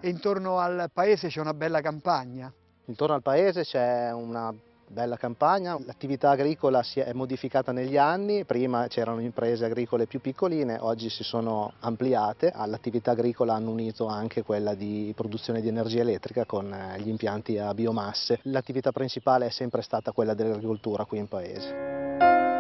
e intorno al paese c'è una bella campagna. Intorno al paese c'è una bella campagna, l'attività agricola si è modificata negli anni, prima c'erano imprese agricole più piccoline, oggi si sono ampliate, all'attività agricola hanno unito anche quella di produzione di energia elettrica con gli impianti a biomasse. L'attività principale è sempre stata quella dell'agricoltura qui in paese.